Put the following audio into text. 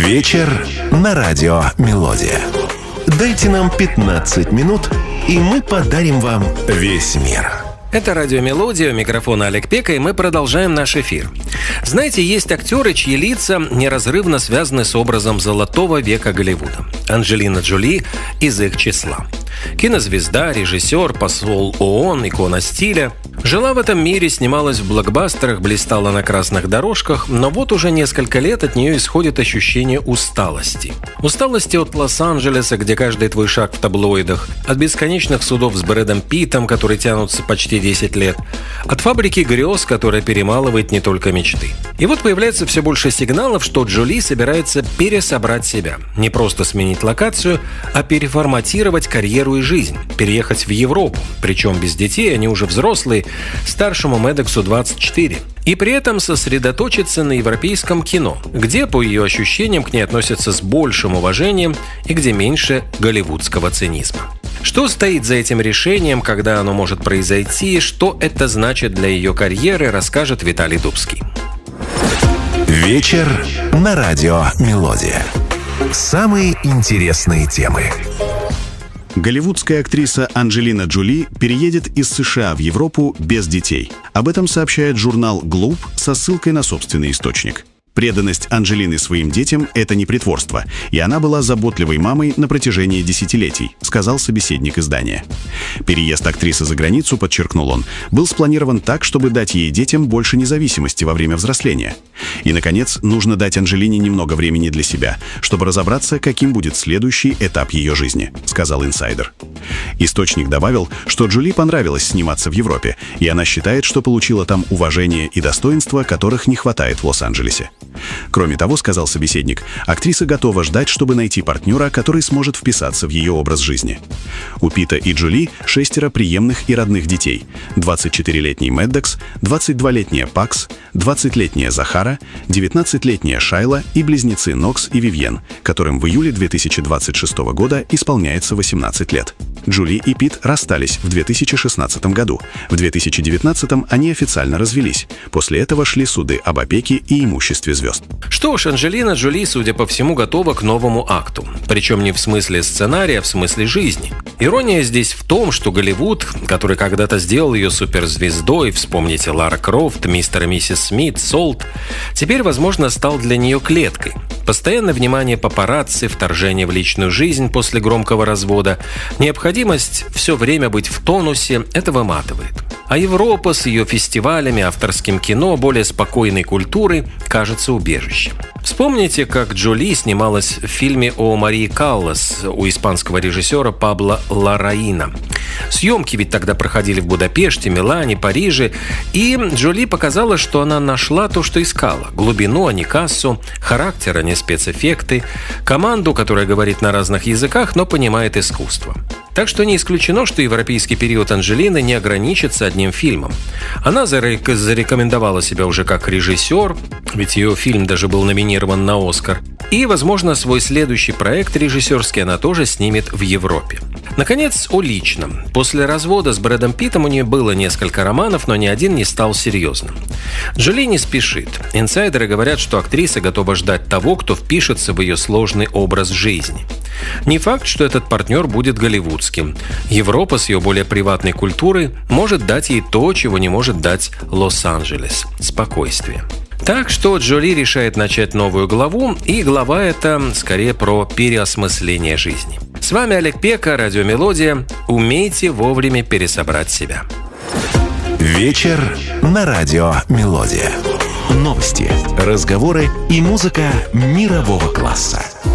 Вечер на радио «Мелодия». Дайте нам 15 минут, и мы подарим вам весь мир. Это радио «Мелодия», у микрофона Олег Пека, и мы продолжаем наш эфир. Знаете, есть актеры, чьи лица неразрывно связаны с образом золотого века Голливуда. Анджелина Джоли из их числа. Кинозвезда, режиссер, посол ООН, икона стиля. Жила в этом мире, снималась в блокбастерах, блистала на красных дорожках, но вот уже несколько лет от нее исходит ощущение усталости. Усталости от Лос-Анджелеса, где каждый твой шаг в таблоидах, от бесконечных судов с Брэдом Питтом, которые тянутся почти 10 лет, от фабрики грез, которая перемалывает не только мечты. И вот появляется все больше сигналов, что Джоли собирается пересобрать себя. Не просто сменить локацию, а переформатировать карьеру и жизнь, переехать в Европу, причем без детей, они уже взрослые, старшему Медексу 24. И при этом сосредоточиться на европейском кино, где, по ее ощущениям, к ней относятся с большим уважением и где меньше голливудского цинизма. Что стоит за этим решением, когда оно может произойти, что это значит для ее карьеры, расскажет Виталий Дубский. Вечер на радио «Мелодия». Самые интересные темы. Голливудская актриса Анджелина Джоли переедет из США в Европу без детей. Об этом сообщает журнал Globe со ссылкой на собственный источник. Преданность Анджелины своим детям – это не притворство, и она была заботливой мамой на протяжении десятилетий, сказал собеседник издания. Переезд актрисы за границу, подчеркнул он, был спланирован так, чтобы дать ей детям больше независимости во время взросления. И, наконец, нужно дать Анджелине немного времени для себя, чтобы разобраться, каким будет следующий этап ее жизни, сказал инсайдер. Источник добавил, что Джоли понравилось сниматься в Европе, и она считает, что получила там уважение и достоинство, которых не хватает в Лос-Анджелесе. Кроме того, сказал собеседник, актриса готова ждать, чтобы найти партнера, который сможет вписаться в ее образ жизни. У Питта и Джоли 6 преемных и родных детей: 24-летний Медекс, 22-летняя Пакс, 20-летняя Захара, 19-летняя Шайла и близнецы Нокс и Вивьен, которым в июле 2026 года исполняется 18 лет. Джоли и Питт расстались в 2016 году. В 2019 они официально развелись. После этого шли суды об опеке и имуществе звезд. Что ж, Анджелина Джоли, судя по всему, готова к новому акту. Причем не в смысле сценария, а в смысле жизни. Ирония здесь в том, что Голливуд, который когда-то сделал ее суперзвездой, вспомните Лара Крофт, мистер и миссис Смит, Солт, теперь, возможно, стал для нее клеткой. Постоянное внимание папарацци, вторжение в личную жизнь после громкого развода, необходимость все время быть в тонусе – это выматывает. А Европа с ее фестивалями, авторским кино, более спокойной культурой кажется убежищем. Вспомните, как Джоли снималась в фильме о Марии Каллас у испанского режиссера Пабло Ларраина. Съемки ведь тогда проходили в Будапеште, Милане, Париже, и Джоли показала, что она нашла то, что искала: глубину, а не кассу, характер, а не спецэффекты, команду, которая говорит на разных языках, но понимает искусство. Так что не исключено, что европейский период Анджелины не ограничится одним фильмом. Она зарекомендовала себя уже как режиссер, ведь ее фильм даже был номинирован на «Оскар». И, возможно, свой следующий проект режиссерский она тоже снимет в Европе. Наконец, о личном. После развода с Брэдом Питтом у нее было несколько романов, но ни один не стал серьезным. Джоли не спешит. Инсайдеры говорят, что актриса готова ждать того, кто впишется в ее сложный образ жизни. Не факт, что этот партнер будет голливудским. Европа с ее более приватной культурой может дать ей то, чего не может дать Лос-Анджелес – спокойствие. Так что Джоли решает начать новую главу, и глава эта скорее про переосмысление жизни. С вами Олег Пека, радио «Мелодия». Умейте вовремя пересобрать себя. Вечер на радио «Мелодия». Новости, разговоры и музыка мирового класса.